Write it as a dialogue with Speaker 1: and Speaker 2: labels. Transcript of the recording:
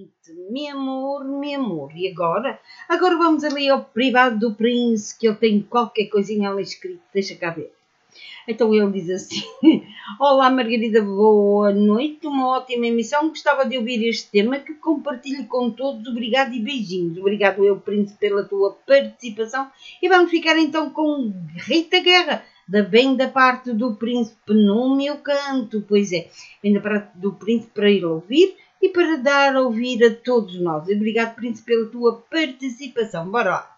Speaker 1: seguinte, meu amor, e agora? Agora vamos ali ao privado do príncipe, que ele tem qualquer coisinha ali escrito, deixa cá ver. Então ele diz assim: Olá Margarida, boa noite, uma ótima emissão. Gostava de ouvir este tema que compartilho com todos. Obrigado e beijinhos. Obrigado eu, Príncipe, pela tua participação. E vamos ficar então com Rita Guerra, bem da parte do Príncipe no meu canto. Pois é, vem da parte do Príncipe para ir ouvir e para dar a ouvir a todos nós. Obrigado, Príncipe, pela tua participação. Bora lá.